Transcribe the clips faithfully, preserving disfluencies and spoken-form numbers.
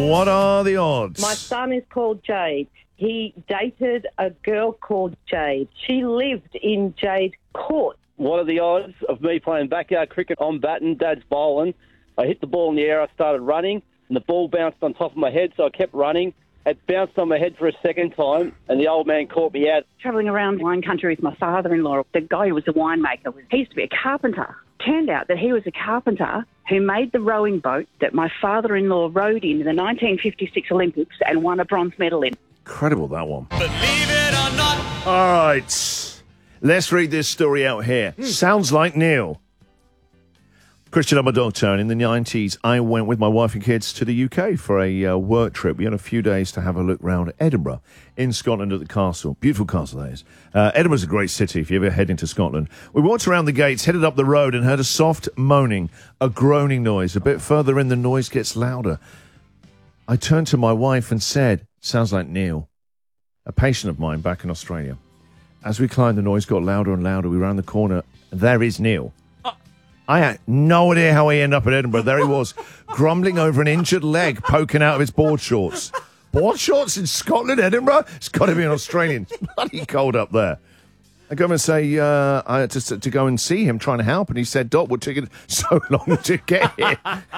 What are the odds? My son is called Jade. He dated a girl called Jade. She lived in Jade Court. What are the odds of me playing backyard cricket? I'm batting, Dad's bowling. I hit the ball in the air, I started running, and the ball bounced on top of my head, so I kept running. It bounced on my head for a second time, and the old man caught me out. Travelling around wine country with my father-in-law, the guy who was a winemaker, he used to be a carpenter. Turned out that he was a carpenter who made the rowing boat that my father-in-law rowed in in the nineteen fifty-six Olympics and won a bronze medal in. Incredible, that one. Believe it or not. All right. Let's read this story out here. Mm. Sounds like Neil. Christian, I'm a doctor, and in the nineties, I went with my wife and kids to the U K for a uh, work trip. We had a few days to have a look round Edinburgh in Scotland at the castle. Beautiful castle, that is. Uh, Edinburgh's a great city if you ever head into Scotland. We walked around the gates, headed up the road, and heard a soft moaning, a groaning noise. A bit further in, the noise gets louder. I turned to my wife and said, sounds like Neil, a patient of mine back in Australia. As we climbed, the noise got louder and louder. We round the corner. There is Neil. I had no idea how he ended up in Edinburgh. There he was, grumbling over an injured leg poking out of his board shorts. Board shorts in Scotland, Edinburgh? It's got to be an Australian. It's bloody cold up there. I go and say, uh, I had to, to go and see him trying to help, and he said, Doc, we're taking so long to get here.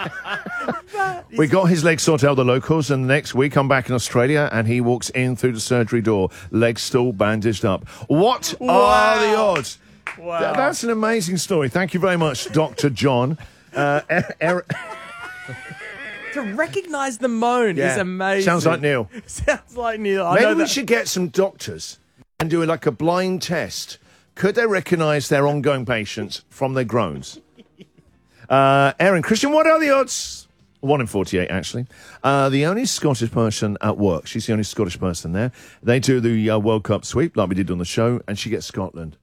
We got his leg sorted out with the locals, and the next week I'm back in Australia, and he walks in through the surgery door, leg still bandaged up. What wow. are the odds? Wow. Th- that's an amazing story. Thank you very much, Doctor John. Uh, er- er- to recognise the moan yeah. is amazing. Sounds like Neil. Sounds like Neil. I Maybe know we that. should get some doctors and do like a blind test. Could they recognise their ongoing patients from their groans? Uh, Aaron, Christian, what are the odds? One in forty-eight, actually. Uh, the only Scottish person at work. She's the only Scottish person there. They do the uh, World Cup sweep, like we did on the show, and she gets Scotland.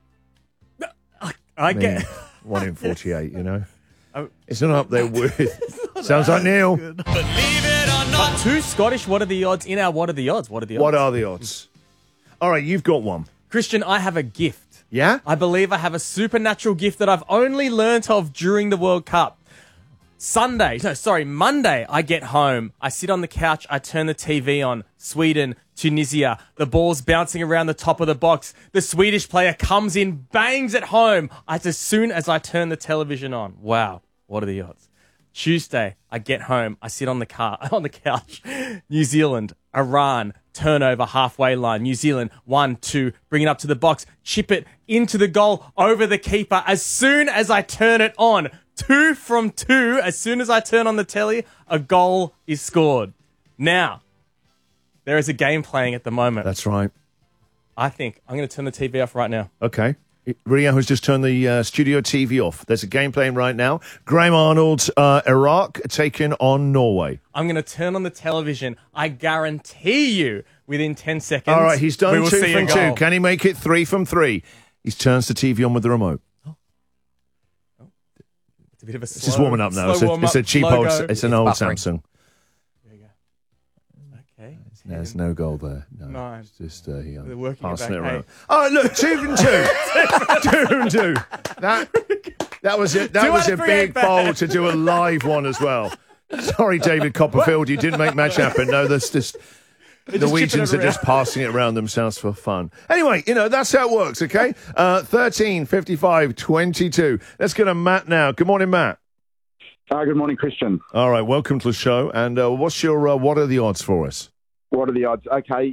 I get one in forty-eight, you know. It's not up there with. Sounds like Neil. Believe it or not. But two Scottish, what are the odds? In our what are the odds? What are the odds? What are the odds? All right, you've got one. Christian, I have a gift. Yeah? I believe I have a supernatural gift that I've only learnt of during the World Cup. Sunday, no, sorry, Monday, I get home. I sit on the couch. I turn the T V on. Sweden, Tunisia. The ball's bouncing around the top of the box. The Swedish player comes in, bangs it home. As, as soon as I turn the television on. Wow, what are the odds? Tuesday, I get home. I sit on the car on the couch. New Zealand, Iran, turnover halfway line. New Zealand, one, two, bring it up to the box, chip it into the goal, over the keeper. As soon as I turn it on, two from two, as soon as I turn on the telly, a goal is scored. Now, there is a game playing at the moment. That's right. I think I'm going to turn the T V off right now. Okay. Rio has just turned the uh, studio T V off. There's a game playing right now. Graham Arnold's uh, Iraq taking on Norway. I'm going to turn on the television. I guarantee you, within ten seconds, all right, he's done we will two see from a goal. two. Can he make it three from three? He turns the T V on with the remote. Oh. Oh. It's a bit of a slow, It's just warming up now. It's a, it's a cheap logo. old, it's an old buffering. Samsung. There you go. Okay. There's no goal there. No, No. it's just uh, he, They're working it passing back, it around. hey. Oh, look, two from two. two from two. That, that was it. That Two was out a of three big ain't bad. bowl to do a live one as well. Sorry, David Copperfield, you didn't make much happen. No, that's just... just Norwegians chipping are it just passing it around themselves for fun. Anyway, you know, that's how it works, okay? Uh, thirteen, fifty-five, twenty-two. Let's go to Matt now. Good morning, Matt. Uh, good morning, Christian. All right, welcome to the show. And uh, what's your, uh, what are the odds for us? What are the odds? Okay,